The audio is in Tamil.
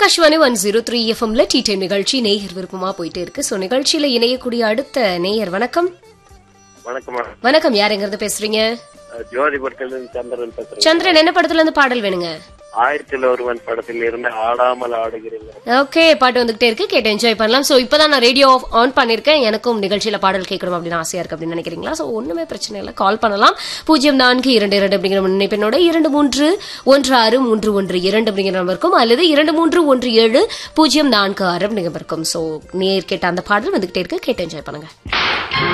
ஆகாஷ்வாணி 103 எஃப்எம்ல டீ டைம் நிகழ்ச்சி நேயர் விருப்பமா போயிட்டே இருக்கு. சோ நிகழ்ச்சியில இணையக்கூடிய அடுத்த நேயர் வணக்கம். வணக்கம், யார் எங்க இருந்து பேசுறீங்க? ஜோதிபுரத்துல சந்திரன் பேசுறேன். சந்திரன், என்ன படத்துல இருந்து பாடல் வேணுங்க? 1001 படத்தில் இருந்து ஆடாமல் ஆடுகிறீங்க. ஓகே, பாட்டு வந்துகிட்டே இருக்கு, கேட்டு என்ஜாய் பண்ணலாம். சோ இப்பதான் நான் ரேடியோ ஆன் பண்ணிருக்கேன், எனக்கும் நிகழ்ச்சியில பாடல் கேட்கணும் அப்படின்னு ஆசையா இருக்கு அப்படின்னு நினைக்கிறீங்களா? சோ ஒண்ணுமே பிரச்சனை இல்லை, கால் பண்ணலாம். 0422 அப்படிங்கிற முன்னிப்பெண்ணோட 23163112 அப்படிங்கிற நம்பருக்கும் அல்லது 231704 அப்படிங்கிற நம்பருக்கும். சோ நேர் கேட்ட அந்த பாடல் வந்துகிட்டே இருக்கு, கேட்டு என்ஜாய் பண்ணுங்க.